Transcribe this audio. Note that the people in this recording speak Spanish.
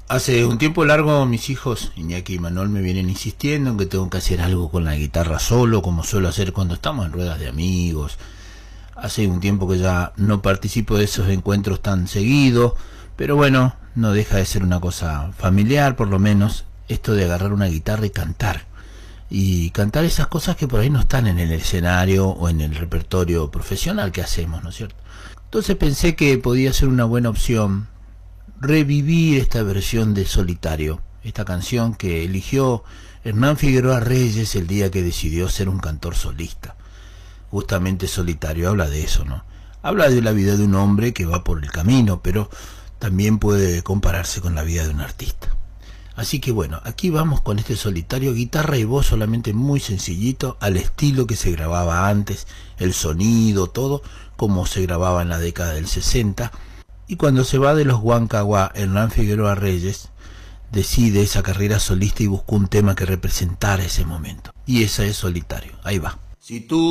Hace un tiempo largo mis hijos, Iñaki y Manuel, me vienen insistiendo en que tengo que hacer algo con la guitarra solo, como suelo hacer cuando estamos en ruedas de amigos. Hace un tiempo que ya no participo de esos encuentros tan seguido, pero bueno, no deja de ser una cosa familiar, por lo menos, esto de agarrar una guitarra y cantar. Y cantar esas cosas que por ahí no están en el escenario o en el repertorio profesional que hacemos, ¿no es cierto? Entonces pensé que podía ser una buena opción revivir esta versión de Solitario, esta canción que eligió Hernán Figueroa Reyes el día que decidió ser un cantor solista. Justamente Solitario habla de eso, ¿no? Habla de la vida de un hombre que va por el camino, pero también puede compararse con la vida de un artista. Así que bueno, aquí vamos con este Solitario, guitarra y voz solamente muy sencillito, al estilo que se grababa antes, el sonido, todo como se grababa en la década del 60. Y cuando se va de los Huancahuá, Hernán Figueroa Reyes decide esa carrera solista y buscó un tema que representara ese momento. Y esa es Solitario. Ahí va. Si tú